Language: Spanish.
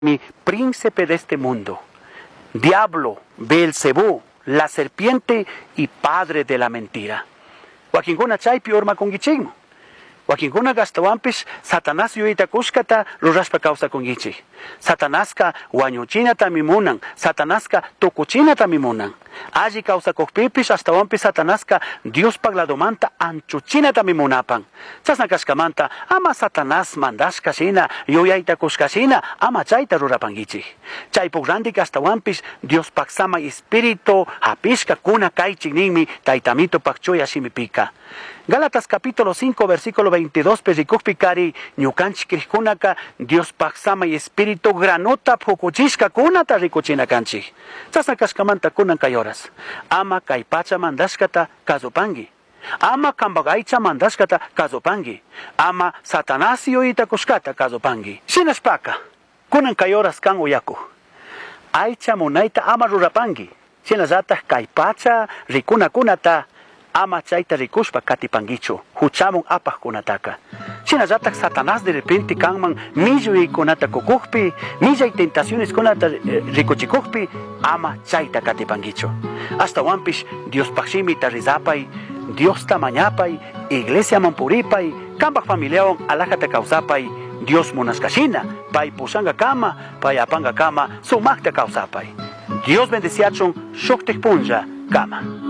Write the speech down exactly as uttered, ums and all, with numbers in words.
mi príncipe de este mundo, diablo, Beelzebú, la serpiente y padre de la mentira. Wakinguna chaypi orma kungichigmo. Wakinguna gastawampis Satanás yuita kuskata rurashpa causa kungichi. Satanaska wañuchinata mimunan, Satanaska tukuchinata mimunan. Allí causa kokpipis hasta wampis Satanaska Dios pagladomanta anchuchinata mimunapan. Chasnakaskamanta ama Satanás mandashkashina yuyaita kuskashina ama chayta rurapangichi. Chaypugrandi hasta wampis Dios paksama espíritu hapishka kuna kaichignimi taitamito pakchoya shimipika. Gálatas capítulo cinco versículo veintidós perikukpikari ñukanchik Dios paksama y espíritu granota pukuchishka kunata rikuchinakanchik. Chasnakaskamanta kunan kayoras. Ama kaypacha mandashkata kazupangi. Ama kambagaycha mandashkata kazupangi. Ama Satanás yoita kuskata kazupangi. Shinashpaka. Kunan kayoras kan uyaku. Aycha munaita ama rurapangi. Shinazata kaypacha rikuna kunata. Ama chayta rikushpa katipangichu, huchamun apaj kunataka. Shinallatak Satanás de repente kanman millo y kunata kukukpi, milla y tentaciones kunata rikuchikukpi, ama chayta katipangichu. Hasta wampish Dios pakshimi tarizapay, Dios tamañapay, iglesia mampuripay, kambak familiawan alajata kausapay, Dios munaskashina, pay pusanga kama, pay apanga kama, sumakta kausapay. Dios bendeciachun, shoktek punja, kama.